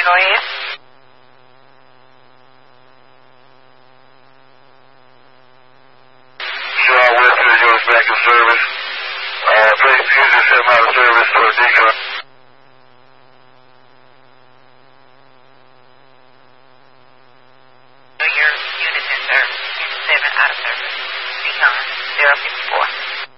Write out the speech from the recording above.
go ahead. Shaw Westfield units back in service. Please use this set out of service for a decoy. Your unit in service. Unit 7 out of service. Decon 054.